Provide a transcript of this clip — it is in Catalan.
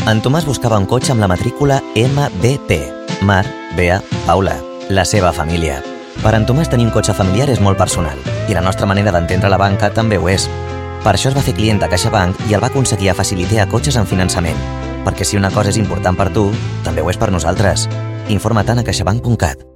En Tomàs buscava un cotxe amb la matrícula MBP, Mar, Bea, Paula, la seva família. Per en Tomàs tenir un cotxe familiar és molt personal i la nostra manera d'entendre la banca també ho és. Per això es va fer client de CaixaBank i el va aconseguir a facilitar cotxes en finançament. Perquè si una cosa és important per tu, també ho és per nosaltres. Informa-te'n a caixabank.cat.